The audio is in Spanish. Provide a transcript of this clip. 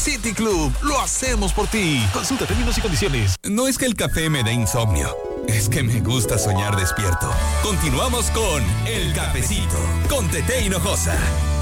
City Club, lo hacemos por ti. Consulta términos y condiciones. No es que el café me dé insomnio, es que me gusta soñar despierto. Continuamos con El Cafecito, con Tete Hinojosa.